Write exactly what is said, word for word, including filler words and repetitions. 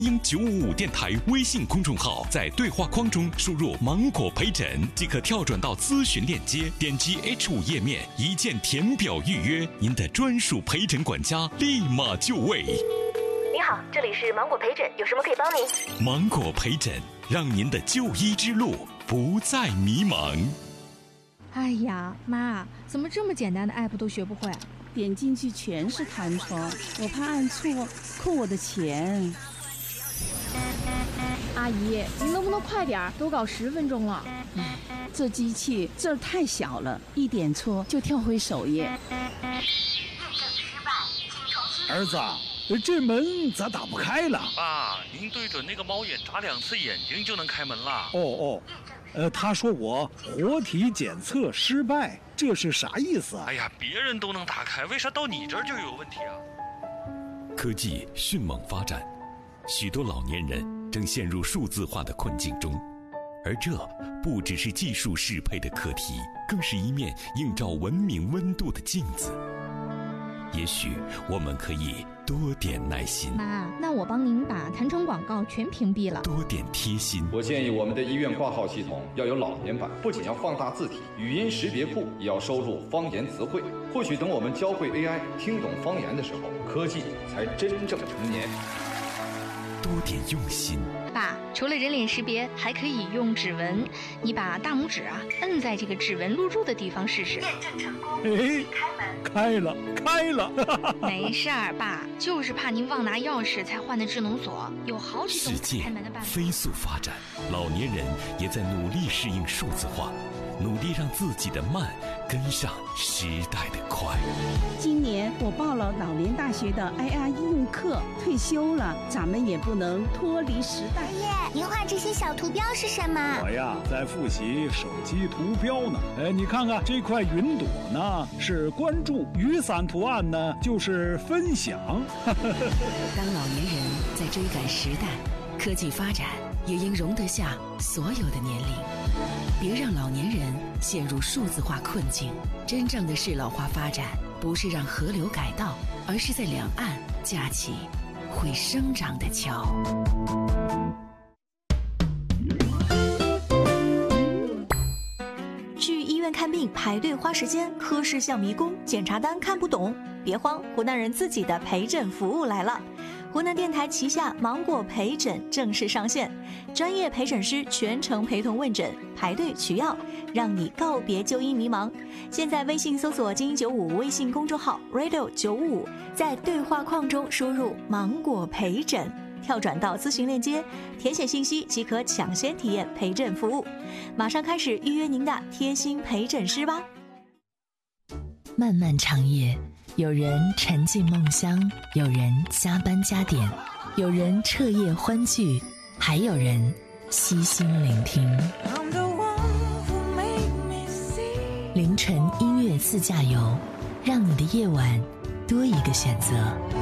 英九五五电台微信公众号，在对话框中输入芒果陪诊即可跳转到咨询链接，点击 H 五页面一键填表预约，您的专属陪诊管家立马就位。 你好，这里是芒果陪诊，有什么可以帮您？ 芒果陪诊，让您的就医之路不再迷茫。 哎呀，妈，怎么这么简单的 app 都学不会？ 点进去全是弹窗，我怕按错扣我的钱。 阿姨，您能不能快点？都搞十分钟了。 唉，这机器字儿太小了，一点错就跳回首页。 儿子，这门咋打不开了？ 爸，您对准那个猫眼眨两次眼睛就能开门了。 哦哦，呃，他说我活体检测失败，这是啥意思啊？ 哎呀，别人都能打开，为啥到你这儿就有问题啊？ 科技迅猛发展，许多老年人正陷入数字化的困境中，而这不只是技术适配的课题，更是一面映照文明温度的镜子。也许我们可以多点耐心。 妈，那我帮您把弹窗广告全屏蔽了。 多点贴心。 我建议我们的医院挂号系统要有老年版，不仅要放大字体，语音识别库也要收录方言词汇。或许等我们教会 A I 听懂方言的时候，科技才真正成年。 多点用心。 爸，除了人脸识别，还可以用指纹。你把大拇指啊摁在这个指纹录入的地方试试。验证成功。 哎，开了，开了。 没事儿，爸，就是怕您忘拿钥匙才换的智能锁，有好几种开门的办法。 世界飞速发展，老年人也在努力适应数字化，努力让自己的慢跟上时代的快。 今年我报了老年大学的 I R 应用课，退休了，咱们也不能脱离时代。 爷爷，您画这些小图标是什么？ 我呀，在复习手机图标呢。哎，你看看这块云朵呢，是关注；雨伞图案呢，就是分享。 当老年人在追赶时代，科技发展也应容得下所有的年龄。别让老年人陷入数字化困境。真正的适老化发展，不是让河流改道，而是在两岸架起会生长的桥。 去医院看病排队花时间，科室像迷宫，检查单看不懂。别慌，湖南人自己的陪诊服务来了。湖南电台旗下芒果陪诊正式上线，专业陪诊师全程陪同问诊，排队取药，让你告别就医迷茫。现在微信搜索精英九五微信公众号 radio 九五，在对话框中输入芒果陪诊，跳转到咨询链接，填写信息即可抢先体验陪诊服务。马上开始预约您的贴心陪诊师吧。 漫漫长夜，有人沉浸梦乡，有人加班加点，有人彻夜欢聚，还有人悉心聆听。凌晨音乐自驾游，让你的夜晚多一个选择。